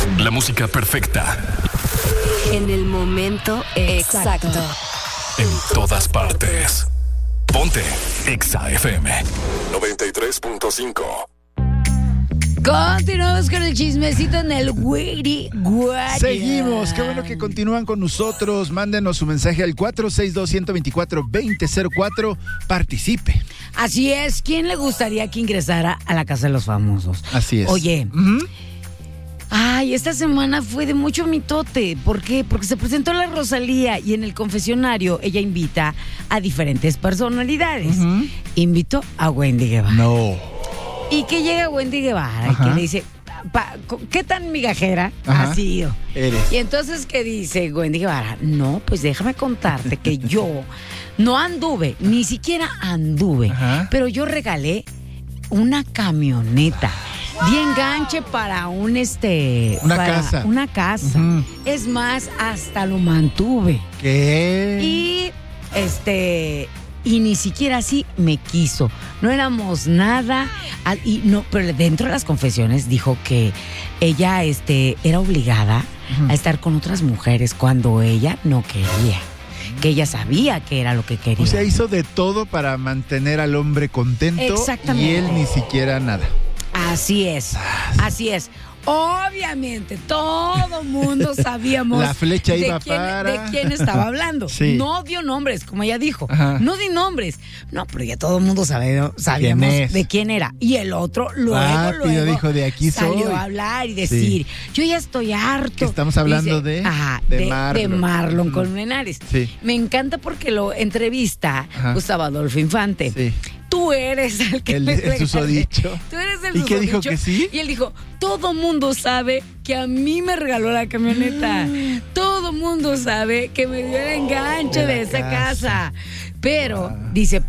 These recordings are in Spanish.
La música perfecta. En el momento exacto. En todas partes. Ponte Exa FM 93.5. Continuamos con el chismecito en el Wiri Guardia. Seguimos, qué bueno que continúan con nosotros. Mándenos su mensaje al 462-124-2004. Participe. Así es, ¿quién le gustaría que ingresara a la Casa de los Famosos? Así es. Oye, ay, esta semana fue de mucho mitote. ¿Por qué? Porque se presentó la Rosalía y en el confesionario ella invita a diferentes personalidades. Invitó a Wendy Guevara. No. Y que llega Wendy Guevara y que le dice, ¿qué tan migajera has sido? Eres. Y entonces, ¿qué dice Wendy Guevara? No, pues déjame contarte que yo no anduve, ni siquiera anduve, pero yo regalé una camioneta. Di enganche para una casa. Una casa. Es más, hasta lo mantuve. ¿Qué? Y ni siquiera así me quiso. No éramos nada. Pero dentro de las confesiones dijo que ella era obligada a estar con otras mujeres cuando ella no quería. Que ella sabía que era lo que quería. O sea, hizo de todo para mantener al hombre contento. Exactamente. Y él ni siquiera nada. Así es, así es. Obviamente, todo mundo sabíamos la flecha iba de quién estaba hablando. Sí. No dio nombres, como ella dijo. No di nombres. No, pero ya todo el mundo sabíamos de quién era. Y el otro luego dijo, de aquí salió soy. a hablar y decir, yo ya estoy harto. Que estamos hablando de Marlon Colmenares. Sí. Me encanta porque lo entrevista Gustavo Adolfo Infante. Sí. Tú eres el que el susodicho. Tú eres el ¿Y susodicho. qué dijo que sí? Y él dijo, todo mundo sabe que a mí me regaló la camioneta. Todo mundo sabe que me dio el enganche de esa casa. Pero, dice,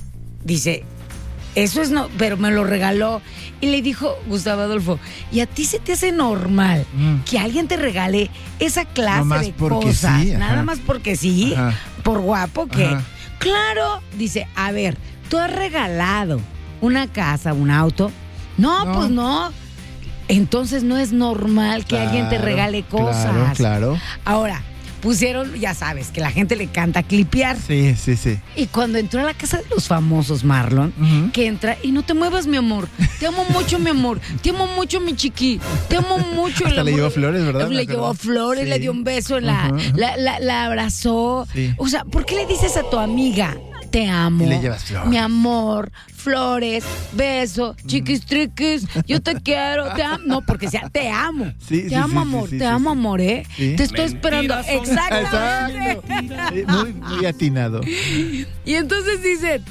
eso es no, pero me lo regaló. Y le dijo Gustavo Adolfo, ¿y a ti se te hace normal que alguien te regale esa clase de cosas? Sí, nada más porque sí, por guapo que. Claro, dice, a ver, ¿tú has regalado una casa, un auto? No, pues no. Entonces no es normal que alguien te regale cosas. Claro. Ahora, pusieron, ya sabes, que la gente le canta clipear. Sí. Y cuando entró a la Casa de los Famosos, Marlon, que entra, y no te muevas, mi amor. Te amo mucho, mi amor. Te amo mucho, mi chiqui. Te amo mucho. Hasta le llevó flores, ¿verdad? Le llevó flores, le dio un beso en la abrazó. Sí. O sea, ¿por qué le dices a tu amiga, te amo? Y le llevas flores. Mi amor, flores, beso, chiquis triquis, yo te quiero, te amo. No, porque sea, te amo. Te amo, amor, te amo, amor, ¿eh? Sí. Te estoy esperando. Exactamente. Muy atinado. Y entonces dicen,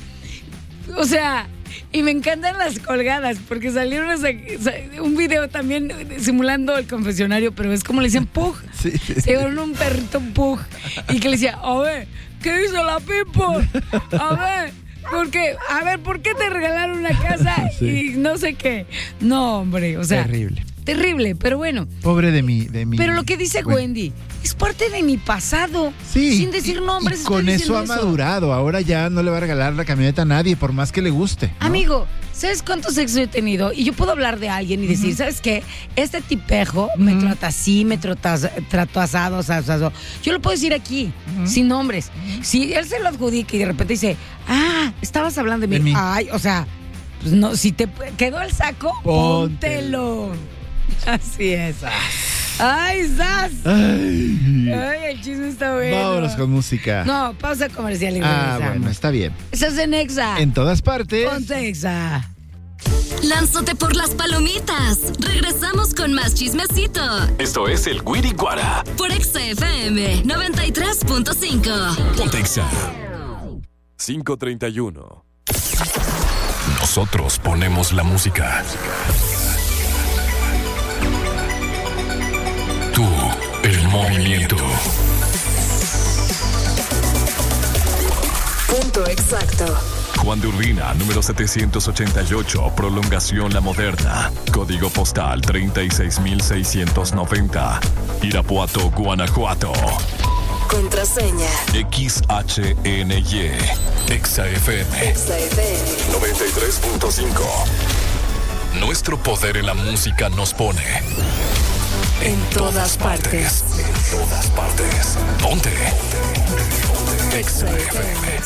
o sea, y me encantan las colgadas, porque salieron un video también simulando el confesionario, pero es como le dicen Pug. Sí. Se llevaron un perrito Pug y que le decía, a ver, ¿qué hizo la Pipo? A ver, ¿por qué te regalaron una casa y no sé qué? No, hombre, o sea. Terrible, pero bueno. Pobre de mí. Pero lo que dice Wendy es parte de mi pasado. Sí. Sin decir nombres. Y con eso ha madurado. Ahora ya no le va a regalar la camioneta a nadie, por más que le guste, ¿no? Amigo, ¿sabes cuánto sexo he tenido? Y yo puedo hablar de alguien y decir, ¿sabes qué? Este tipejo me trata así, me trato asado. Yo lo puedo decir aquí, sin nombres. Si él se lo adjudica y de repente dice, estabas hablando de mí. Ay, o sea, pues no, si te quedó el saco, póntelo. Así es. ¡Ay, Sas! Ay, el chisme está bueno. Vámonos con música. No, pausa comercial y regresamos. Bueno, está bien. Estás en Exa. En todas partes. Ponte Exa. Lánzate por las palomitas. Regresamos con más chismecito. Esto es el Wiri Guara por Exa FM 93.5. Ponte Exa 5:31. Nosotros ponemos la música. Tú, el movimiento. Punto exacto. Juan de Urbina, número 788, prolongación La Moderna. Código postal 36690. Irapuato, Guanajuato. Contraseña XHNY. Exa FM 93.5. Nuestro poder en la música nos pone En todas partes. En todas partes. Ponte. Exa FM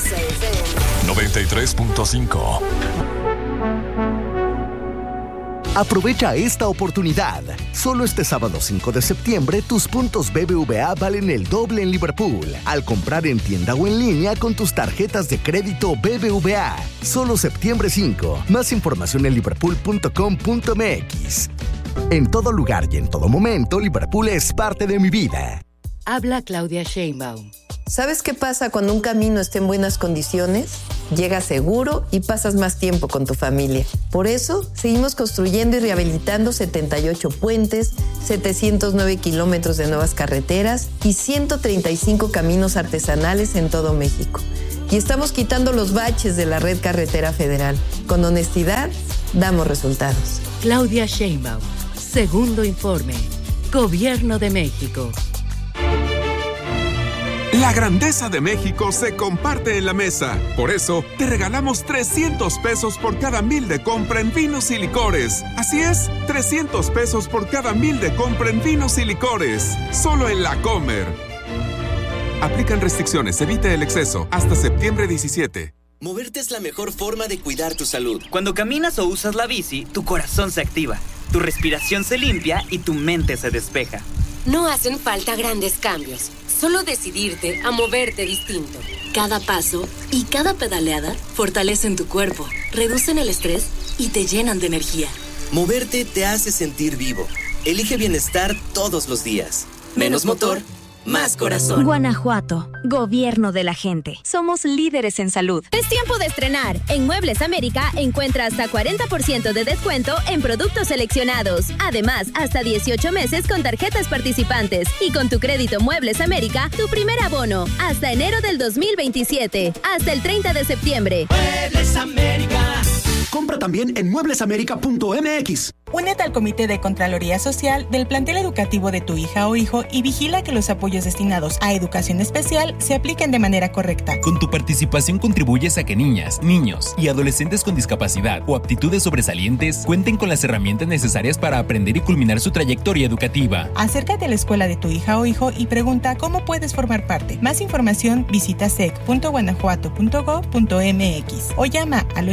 93.5. Aprovecha esta oportunidad. Solo este sábado 5 de septiembre, tus puntos BBVA valen el doble en Liverpool al comprar en tienda o en línea con tus tarjetas de crédito BBVA. Solo septiembre 5. Más información en liverpool.com.mx. En todo lugar y en todo momento, Liverpool es parte de mi vida. Habla Claudia Sheinbaum. ¿Sabes qué pasa cuando un camino está en buenas condiciones? Llegas seguro y pasas más tiempo con tu familia. Por eso, seguimos construyendo y rehabilitando 78 puentes, 709 kilómetros de nuevas carreteras y 135 caminos artesanales en todo México. Y estamos quitando los baches de la red carretera federal. Con honestidad, damos resultados. Claudia Sheinbaum. Segundo informe. Gobierno de México. La grandeza de México se comparte en la mesa. Por eso, te regalamos 300 pesos por cada 1,000 de compra en vinos y licores. Así es, 300 pesos por cada 1,000 de compra en vinos y licores. Solo en La Comer. Aplican restricciones, evite el exceso. Hasta septiembre 17. Moverte es la mejor forma de cuidar tu salud. Cuando caminas o usas la bici, tu corazón se activa, tu respiración se limpia y tu mente se despeja. No hacen falta grandes cambios, solo decidirte a moverte distinto. Cada paso y cada pedaleada fortalecen tu cuerpo, reducen el estrés y te llenan de energía. Moverte te hace sentir vivo. Elige bienestar todos los días. Menos motor, más corazón. Guanajuato, gobierno de la gente. Somos líderes en salud. Es tiempo de estrenar. En Muebles América encuentra hasta 40% de descuento en productos seleccionados. Además, hasta 18 meses con tarjetas participantes. Y con tu crédito Muebles América, tu primer abono. Hasta enero del 2027. Hasta el 30 de septiembre. Muebles América. Compra también en mueblesamerica.mx. Únete al Comité de Contraloría Social del plantel educativo de tu hija o hijo y vigila que los apoyos destinados a educación especial se apliquen de manera correcta. Con tu participación contribuyes a que niñas, niños y adolescentes con discapacidad o aptitudes sobresalientes cuenten con las herramientas necesarias para aprender y culminar su trayectoria educativa. Acércate a la escuela de tu hija o hijo y pregunta cómo puedes formar parte. Más información visita sec.guanajuato.gov.mx o llama al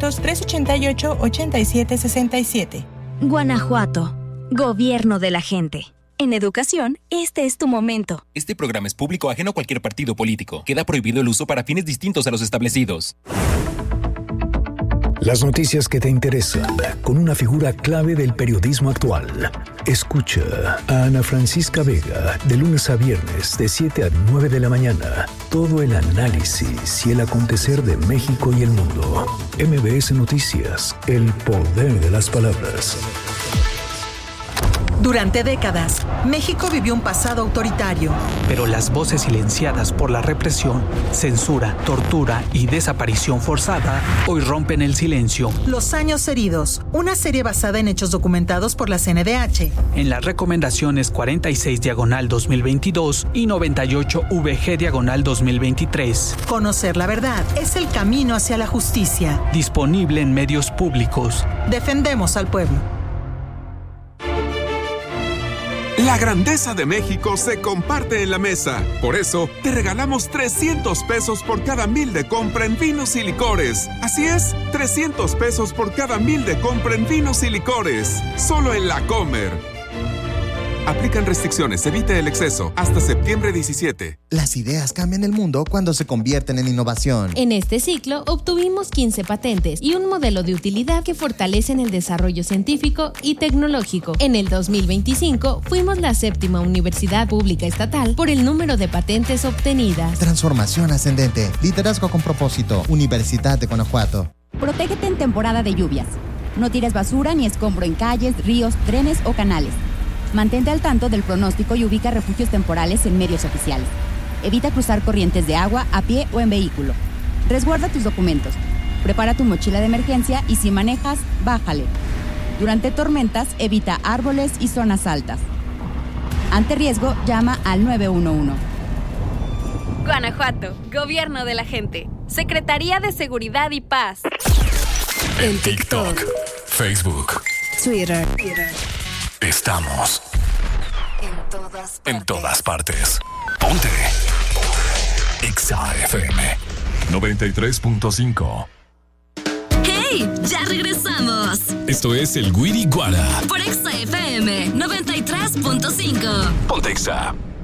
800-388-8767. Guanajuato, gobierno de la gente. En educación, este es tu momento. Este programa es público ajeno a cualquier partido político. Queda prohibido el uso para fines distintos a los establecidos. Las noticias que te interesan, con una figura clave del periodismo actual. Escucha a Ana Francisca Vega, de lunes a viernes, de 7 a 9 de la mañana. Todo el análisis y el acontecer de México y el mundo. MBS Noticias, el poder de las palabras. Durante décadas, México vivió un pasado autoritario. Pero las voces silenciadas por la represión, censura, tortura y desaparición forzada hoy rompen el silencio. Los años heridos, una serie basada en hechos documentados por la CNDH. En las recomendaciones 46/2022 y 98/VG/2023. Conocer la verdad es el camino hacia la justicia. Disponible en medios públicos. Defendemos al pueblo. La grandeza de México se comparte en la mesa. Por eso, te regalamos 300 pesos por cada 1,000 de compra en vinos y licores. Así es, 300 pesos por cada 1,000 de compra en vinos y licores. Solo en La Comer. Aplican restricciones, evite el exceso. Hasta septiembre 17. Las ideas cambian el mundo cuando se convierten en innovación. En este ciclo obtuvimos 15 patentes y un modelo de utilidad que fortalecen el desarrollo científico y tecnológico. En el 2025 fuimos la 7ª universidad pública estatal por el número de patentes obtenidas. Transformación ascendente. Liderazgo con propósito. Universidad de Guanajuato. Protégete en temporada de lluvias. No tires basura ni escombro en calles, ríos, trenes o canales. Mantente al tanto del pronóstico y ubica refugios temporales en medios oficiales. Evita cruzar corrientes de agua a pie o en vehículo. Resguarda tus documentos. Prepara tu mochila de emergencia y si manejas, bájale. Durante tormentas, evita árboles y zonas altas. Ante riesgo, llama al 911. Guanajuato, gobierno de la gente. Secretaría de Seguridad y Paz. En TikTok, Facebook, Twitter. Estamos En todas partes. Ponte. Exa FM 93.5. ¡Hey! ¡Ya regresamos! Esto es el Guiri Guara. Por Exa FM 93.5. Ponte Exa.